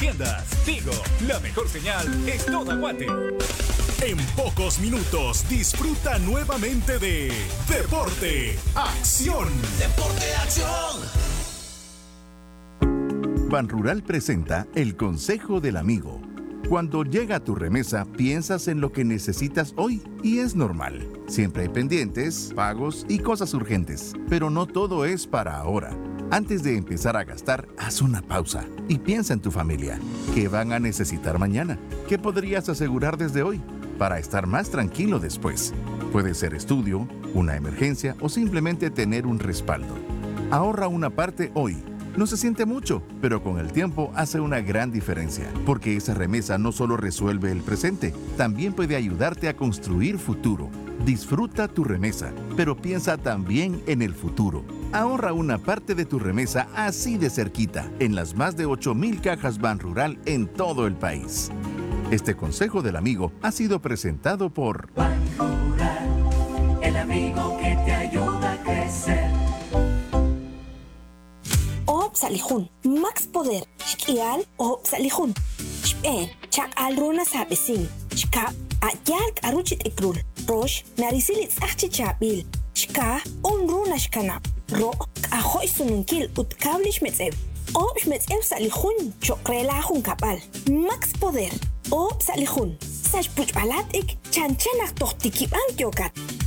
tiendas. Tigo, la mejor señal es toda Guate. En pocos minutos disfruta nuevamente de Deporte Acción. Deporte Acción. Banrural presenta el Consejo del Amigo. Cuando llega tu remesa, piensas en lo que necesitas hoy y es normal. Siempre hay pendientes, pagos y cosas urgentes, pero no todo es para ahora. Antes de empezar a gastar, haz una pausa y piensa en tu familia. ¿Qué van a necesitar mañana? ¿Qué podrías asegurar desde hoy para estar más tranquilo después? Puede ser estudio, una emergencia o simplemente tener un respaldo. Ahorra una parte hoy. No se siente mucho, pero con el tiempo hace una gran diferencia, porque esa remesa no solo resuelve el presente, también puede ayudarte a construir futuro. Disfruta tu remesa, pero piensa también en el futuro. Ahorra una parte de tu remesa así de cerquita, en las más de 8,000 cajas Banrural en todo el país. Este consejo del amigo ha sido presentado por Banrural, el amigo que te ayuda a crecer. Salihun, Max Poder, Shkial o Salihun. Shpe, Chak Alrona Sabesin, Shka, Ayalk Aruchit Ekrul, Rosh, Narisilit Achichabil, Shka, Unruna Shkana, Ro, Ahoy Sununkil, Utkablish Metzev, Ob Metzev Salihun, Chokrelahun Kapal, Max Poder, Ob Salihun, Sashpuch Balatik, Chanchanak Tohtikip Antiokat.